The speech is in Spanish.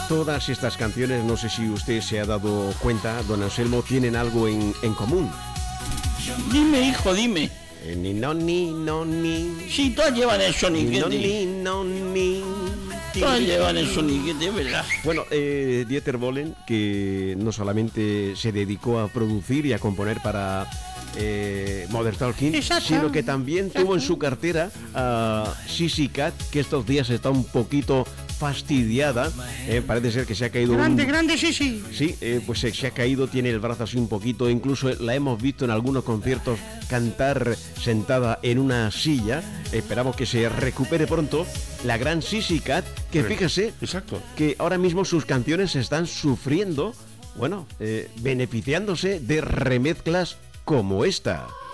Todas estas canciones, no sé si usted se ha dado cuenta, don Anselmo, tienen algo en común. Dime, hijo, dime. Ni no ni no ni. Sí, todas llevan el soniquete. No ni. Todas llevan el soniquete, ¿verdad? Bueno, Dieter Bohlen, que no solamente se dedicó a producir y a componer para Modern Talking, sino que también tuvo en su cartera a Sissy Cat, que estos días está un poquito fastidiada, parece ser que se ha caído grande Sissy. Sí, pues se ha caído, tiene el brazo así un poquito, incluso la hemos visto en algunos conciertos cantar sentada en una silla. Esperamos que se recupere pronto la gran Sissy Cat, que fíjese, exacto, que ahora mismo sus canciones están sufriendo, bueno, beneficiándose de remezclas como esta.